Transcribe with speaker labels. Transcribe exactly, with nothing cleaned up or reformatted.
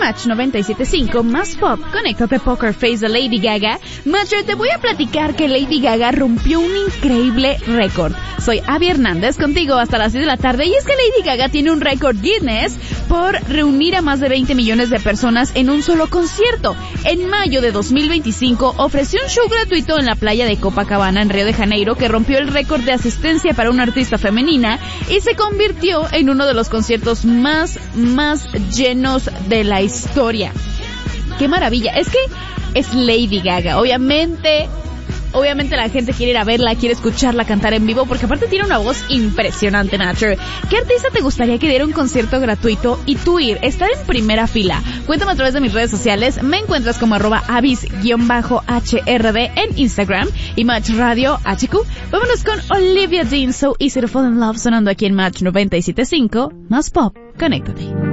Speaker 1: Match noventa y siete punto cinco más pop. Conéctate Poker Face de Lady Gaga. Macho, te voy a platicar que Lady Gaga rompió un increíble récord. Soy Abby Hernández, contigo hasta las seis de la tarde, y es que Lady Gaga tiene un récord Guinness por reunir a más de veinte millones de personas en un solo concierto. En mayo de dos mil veinticinco ofreció un show gratuito en la playa de Copacabana en Río de Janeiro que rompió el récord de asistencia para una artista femenina y se convirtió en uno de los conciertos más, más llenos de la historia. ¡Qué maravilla! Es que es Lady Gaga. Obviamente, obviamente la gente quiere ir a verla, quiere escucharla cantar en vivo, porque aparte tiene una voz impresionante, Nacho. ¿Qué artista te gustaría que diera un concierto gratuito y tú ir, estar en primera fila? Cuéntame a través de mis redes sociales. Me encuentras como arroba avis-H R D en Instagram y Match Radio H Q. Vámonos con Olivia Dean, So Easy to Fall in Love, sonando aquí en Match noventa y siete punto cinco, más pop. Conéctate.